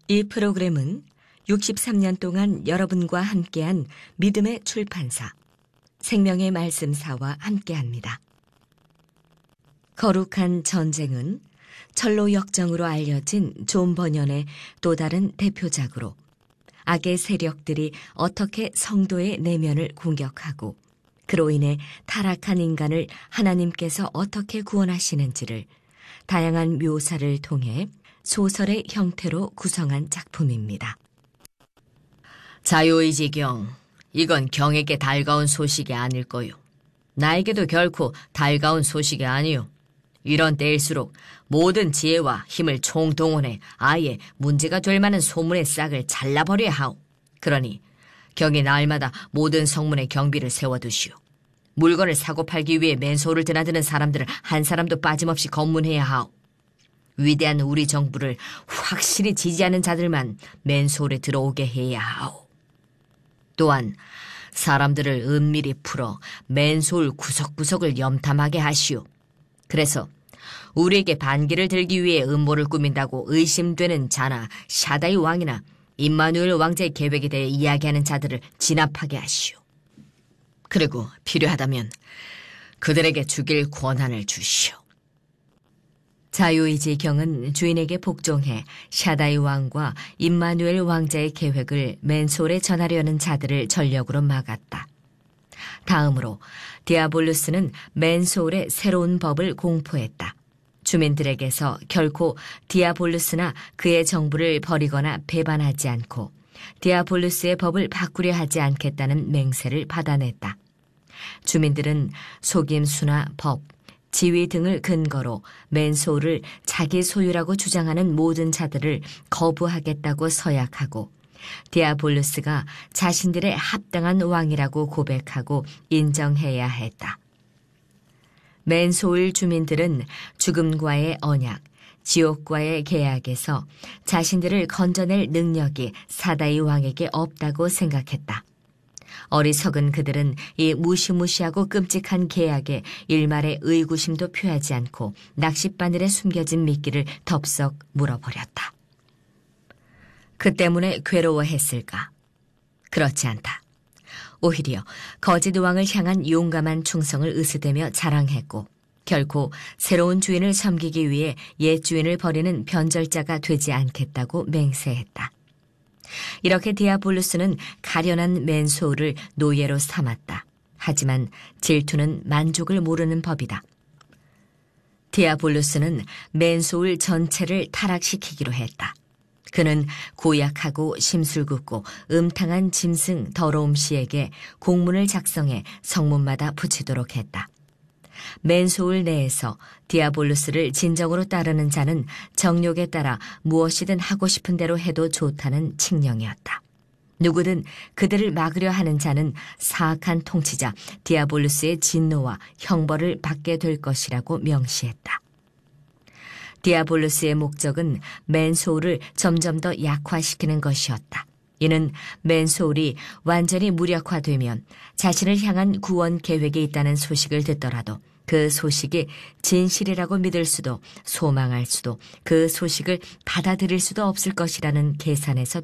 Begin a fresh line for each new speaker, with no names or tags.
이 프로그램은 63년 동안 여러분과 함께한 믿음의 출판사, 생명의 말씀사와 함께합니다. 거룩한 전쟁은 철로 역정으로 알려진 존 버년의 또 다른 대표작으로 악의 세력들이 어떻게 성도의 내면을 공격하고 그로 인해 타락한 인간을 하나님께서 어떻게 구원하시는지를 다양한 묘사를 통해 소설의 형태로 구성한 작품입니다.
자유의지경, 이건 경에게 달가운 소식이 아닐 거요. 나에게도 결코 달가운 소식이 아니요. 이런 때일수록 모든 지혜와 힘을 총동원해 아예 문제가 될 만한 소문의 싹을 잘라버려야 하오. 그러니 경이 날마다 모든 성문에 경비를 세워두시오. 물건을 사고 팔기 위해 맨소를 드나드는 사람들을 한 사람도 빠짐없이 검문해야 하오. 위대한 우리 정부를 확실히 지지하는 자들만 맨소에 들어오게 해야 하오. 또한 사람들을 은밀히 풀어 맨소울 구석구석을 염탐하게 하시오. 그래서 우리에게 반기를 들기 위해 음모를 꾸민다고 의심되는 자나 샤다이 왕이나 임마누엘 왕자의 계획에 대해 이야기하는 자들을 진압하게 하시오. 그리고 필요하다면 그들에게 죽일 권한을 주시오.
자유의지경은 주인에게 복종해 샤다이 왕과 임마누엘 왕자의 계획을 맨솔에 전하려는 자들을 전력으로 막았다. 다음으로 디아볼루스는 맨솔의 새로운 법을 공포했다. 주민들에게서 결코 디아볼루스나 그의 정부를 버리거나 배반하지 않고 디아볼루스의 법을 바꾸려 하지 않겠다는 맹세를 받아냈다. 주민들은 속임수나 법, 지위 등을 근거로 맨소를 자기 소유라고 주장하는 모든 자들을 거부하겠다고 서약하고 디아볼루스가 자신들의 합당한 왕이라고 고백하고 인정해야 했다. 맨소울 주민들은 죽음과의 언약, 지옥과의 계약에서 자신들을 건져낼 능력이 사다이 왕에게 없다고 생각했다. 어리석은 그들은 이 무시무시하고 끔찍한 계약에 일말의 의구심도 표하지 않고 낚싯바늘에 숨겨진 미끼를 덥석 물어버렸다. 그 때문에 괴로워했을까? 그렇지 않다. 오히려 거짓 왕을 향한 용감한 충성을 으스대며 자랑했고 결코 새로운 주인을 섬기기 위해 옛 주인을 버리는 변절자가 되지 않겠다고 맹세했다. 이렇게 디아볼루스는 가련한 맨소울을 노예로 삼았다. 하지만 질투는 만족을 모르는 법이다. 디아볼루스는 맨소울 전체를 타락시키기로 했다. 그는 고약하고 심술궂고 음탕한 짐승 더러움씨에게 공문을 작성해 성문마다 붙이도록 했다. 맨소울 내에서 디아볼루스를 진정으로 따르는 자는 정욕에 따라 무엇이든 하고 싶은 대로 해도 좋다는 칙령이었다. 누구든 그들을 막으려 하는 자는 사악한 통치자 디아볼루스의 진노와 형벌을 받게 될 것이라고 명시했다. 디아볼루스의 목적은 맨소울을 점점 더 약화시키는 것이었다. 이는 맨소울이 완전히 무력화되면 자신을 향한 구원 계획이 있다는 소식을 듣더라도 그 소식이 진실이라고 믿을 수도 소망할 수도 그 소식을 받아들일 수도 없을 것이라는 계산에서